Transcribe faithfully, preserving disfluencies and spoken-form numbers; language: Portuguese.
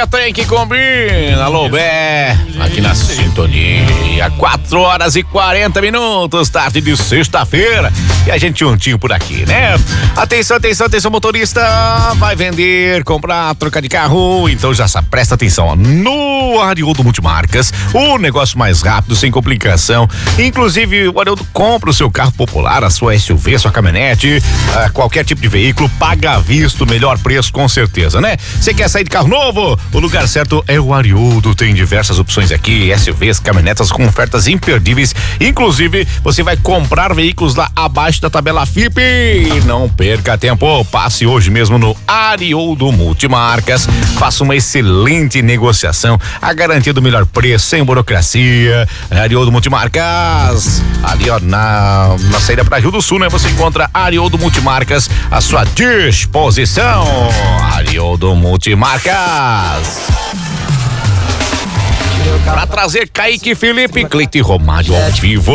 tem que combina. Alô, Bé, aqui na sintonia. quatro horas e quarenta minutos, tarde de sexta-feira. E a gente juntinho por aqui, né? Atenção, atenção, atenção, motorista. Vai vender, comprar, trocar de carro. Então já sabe, presta atenção. Ó. No Arioldo Multimarcas, o negócio mais rápido, sem complicação. Inclusive, o Arioldo compra o seu carro popular, a sua S U V, sua caminhonete, uh, qualquer tipo de veículo, paga à vista, o melhor preço, com certeza, né? Você quer sair de carro novo? O lugar certo é o Arioldo. Tem diversas opções aqui, S U Vs, caminhonetas com ofertas imperdíveis. Inclusive, você vai comprar veículos lá abaixo da tabela F I P. Não perca tempo, passe hoje mesmo no Arioldo Multimarcas. Faça uma excelente negociação, a garantia do melhor preço, sem burocracia. Arioldo Multimarcas, ali ó, na, na saída para Rio do Sul, né? Você encontra Arioldo Multimarcas à sua disposição. Arioldo Multimarcas. Pra trazer Kaique Felipe, Cleite Romário ao vivo.